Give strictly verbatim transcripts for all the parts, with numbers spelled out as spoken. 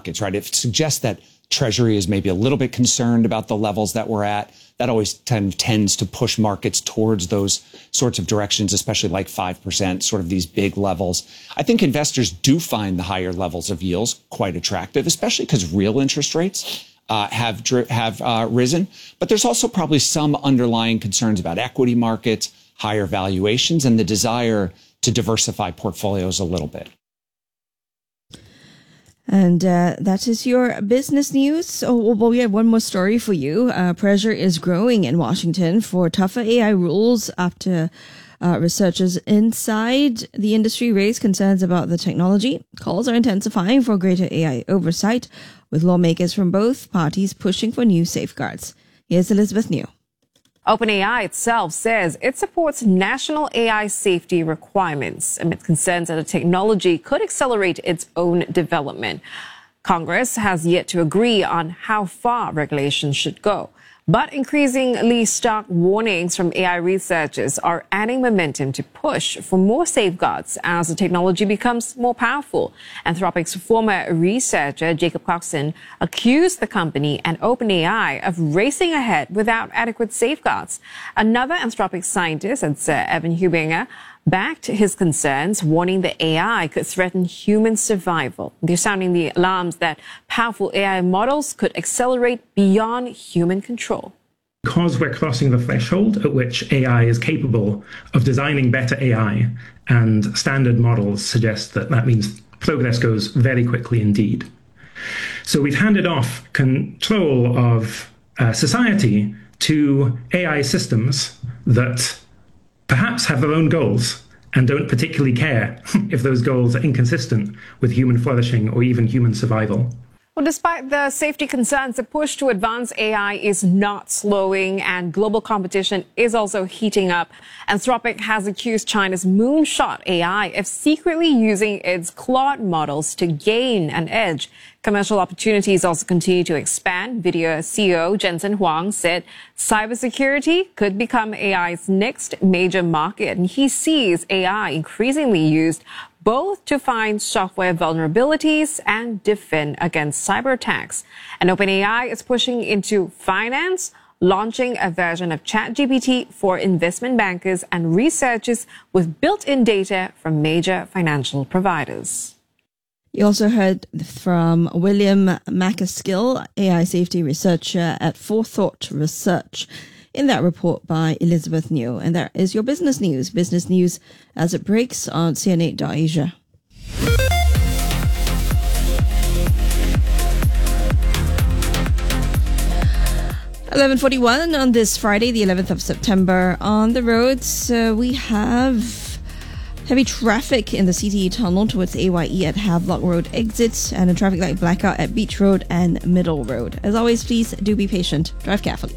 markets, right? It suggests that Treasury is maybe a little bit concerned about the levels that we're at. That always tend, tends to push markets towards those sorts of directions, especially like five percent, sort of these big levels. I think investors do find the higher levels of yields quite attractive, especially because real interest rates uh, have, have uh, risen. But there's also probably some underlying concerns about equity markets, higher valuations, and the desire to diversify portfolios a little bit. And uh, that is your business news. Oh, well, we have one more story for you. Uh, pressure is growing in Washington for tougher A I rules after uh, researchers inside the industry raised concerns about the technology. Calls are intensifying for greater A I oversight, with lawmakers from both parties pushing for new safeguards. Here's Elizabeth New. OpenAI itself says it supports national A I safety requirements amid concerns that the technology could accelerate its own development. Congress has yet to agree on how far regulations should go. But increasingly stark warnings from A I researchers are adding momentum to push for more safeguards as the technology becomes more powerful. Anthropic's former researcher, Jacob Clarkson, accused the company and OpenAI of racing ahead without adequate safeguards. Another Anthropic scientist, Sir Evan Hubinger, backed his concerns, warning that A I could threaten human survival. They're sounding the alarms that powerful A I models could accelerate beyond human control. Because we're crossing the threshold at which A I is capable of designing better A I, and standard models suggest that that means progress goes very quickly indeed. So we've handed off control of uh, society to A I systems that perhaps have their own goals and don't particularly care if those goals are inconsistent with human flourishing or even human survival. Well, despite the safety concerns, the push to advance A I is not slowing, and global competition is also heating up. Anthropic has accused China's Moonshot A I of secretly using its Claude models to gain an edge. Commercial opportunities also continue to expand. NVIDIA C E O Jensen Huang said cybersecurity could become A I's next major market, and he sees A I increasingly used both to find software vulnerabilities and defend against cyber attacks. And OpenAI is pushing into finance, launching a version of ChatGPT for investment bankers and researchers with built-in data from major financial providers. You also heard from William Macaskill, A I safety researcher at Forethought Research, in that report by Elizabeth New. And that is your business news. Business news as it breaks on C N eight dot asia. eleven forty-one on this Friday, the eleventh of September. On the roads, uh, we have heavy traffic in the C T E tunnel towards A Y E at Havelock Road exits, and a traffic light blackout at Beach Road and Middle Road. As always, please do be patient. Drive carefully.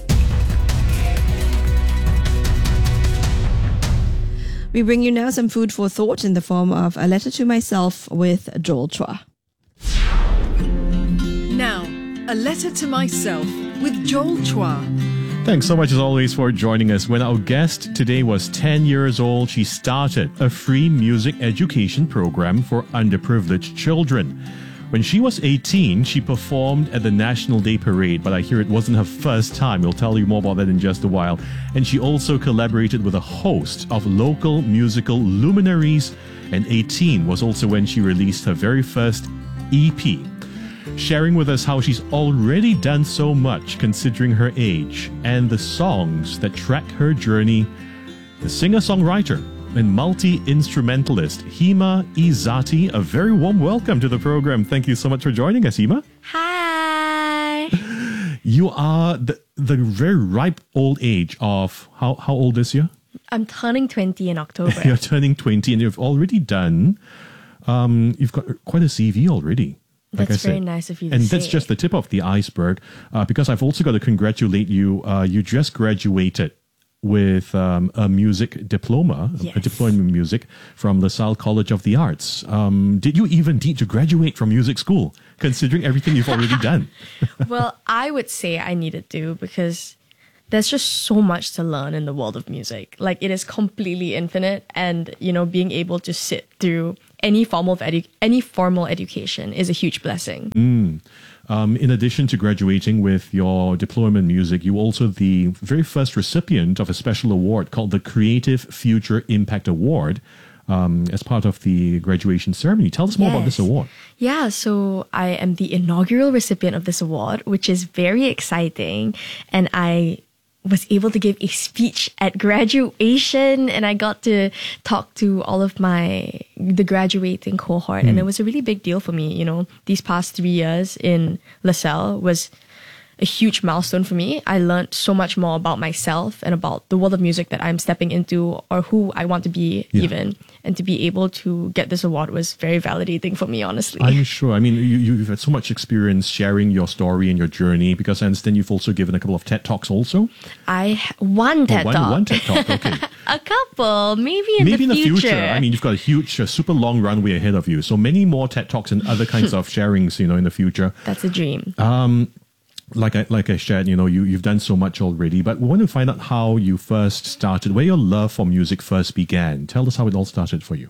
We bring you now some food for thought in the form of A Letter to Myself with Joel Chua. Now, A Letter to Myself with Joel Chua. Thanks so much as always for joining us. When our guest today was ten years old, she started a free music education program for underprivileged children. When she was eighteen, she performed at the National Day Parade, but I hear it wasn't her first time. We'll tell you more about that in just a while. And she also collaborated with a host of local musical luminaries, and eighteen was also when she released her very first E P. Sharing with us how she's already done so much considering her age and the songs that track her journey, the singer-songwriter and multi-instrumentalist Hima Izati. A very warm welcome to the program. Thank you so much for joining us, Hima. Hi. You are the, the very ripe old age of, how, how old is you? I'm turning twenty in October. You're turning twenty and you've already done, um, you've got quite a C V already. Like That's I very said. nice of you to And say. that's just the tip of the iceberg, uh, because I've also got to congratulate you. Uh, you just graduated with um, a music diploma, Yes. a diploma in music from LaSalle College of the Arts. Um, did you even need to graduate from music school, considering everything you've already done? Well, I would say I needed to, because there's just so much to learn in the world of music. Like, it is completely infinite, and, you know, being able to sit through any formal of edu- any formal education is a huge blessing. Mm. Um, in addition to graduating with your diploma in music, you were also the very first recipient of a special award called the Creative Future Impact Award um, as part of the graduation ceremony. Tell us more Yes. about this award. Yeah, so I am the inaugural recipient of this award, which is very exciting. And I was able to give a speech at graduation, and I got to talk to all of my the graduating cohort, mm. and it was a really big deal for me. You know, these past three years in LaSalle was a huge milestone for me. I learned so much more about myself and about the world of music that I'm stepping into, or who I want to be, yeah. even. And to be able to get this award was very validating for me, honestly. I'm sure. I mean, you, you've had so much experience sharing your story and your journey, because I understand you've also given a couple of TED Talks also. I one TED oh, one, Talk. One TED Talk, okay. A couple, maybe in maybe the future. future. Maybe in the future. I mean, you've got a huge, uh, super long runway ahead of you. So many more TED Talks and other kinds of sharings, you know, in the future. That's a dream. Um, like I like I shared, you know, you you've done so much already, but we want to find out how you first started, where your love for music first began. Tell us how it all started for you.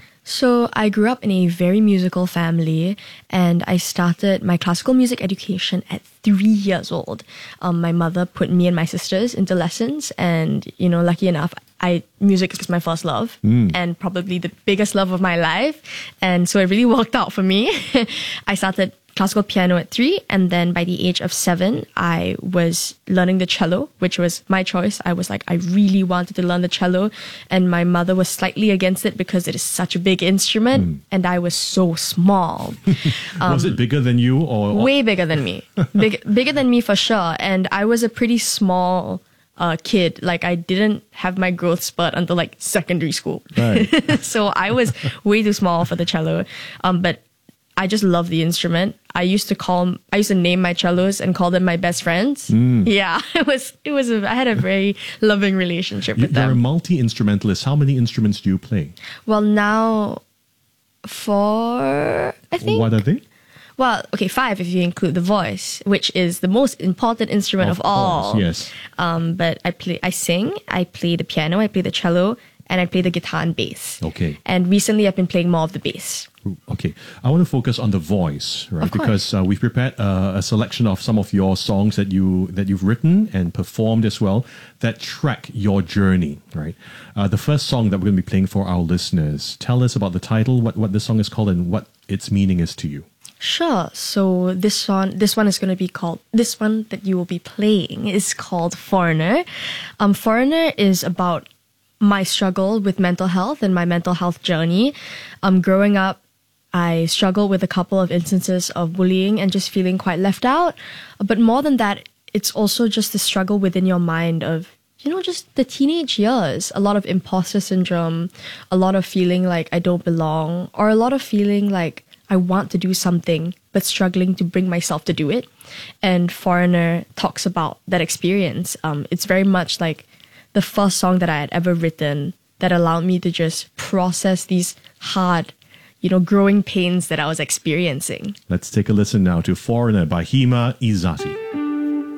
So I grew up in a very musical family, and I started my classical music education at three years old. Um, my mother put me and my sisters into lessons, and, you know, lucky enough, I music is my first love mm. and probably the biggest love of my life. And so it really worked out for me. I started classical piano at three, and then by the age of seven, I was learning the cello, which was my choice. I was like, I really wanted to learn the cello, and my mother was slightly against it because it is such a big instrument, mm. and I was so small. um, was it bigger than you, or, or? Way bigger than me? Big, bigger than me for sure. And I was a pretty small uh, kid. Like, I didn't have my growth spurt until like secondary school. Right. So I was way too small for the cello. Um, but I just love the instrument. I used to call, I used to name my cellos and call them my best friends. Mm. Yeah, it was, it was, a, I had a very loving relationship with You're them. You're a multi-instrumentalist. How many instruments do you play? Well, now four, I think. What are they? Well, okay, five if you include the voice, which is the most important instrument of, of all. Course, yes. Um, but I play, I sing, I play the piano, I play the cello, and I play the guitar and bass. Okay. And recently I've been playing more of the bass. Okay. I want to focus on the voice, right? Of course. Because uh, we've prepared uh, a selection of some of your songs that, you, that you've written and performed as well that track your journey, right? Uh, the first song that we're going to be playing for our listeners, tell us about the title, what, what the song is called, and what its meaning is to you. Sure. So this song, this one is going to be called, this one that you will be playing is called Foreigner. Um, Foreigner is about my struggle with mental health and my mental health journey. Um, growing up, I struggled with a couple of instances of bullying and just feeling quite left out. But more than that, it's also just the struggle within your mind of, you know, just the teenage years. A lot of imposter syndrome, a lot of feeling like I don't belong, or a lot of feeling like I want to do something, but struggling to bring myself to do it. And Foreigner talks about that experience. Um, it's very much like the first song that I had ever written that allowed me to just process these hard, you know, growing pains that I was experiencing. Let's take a listen now to Foreigner by Hima Izati.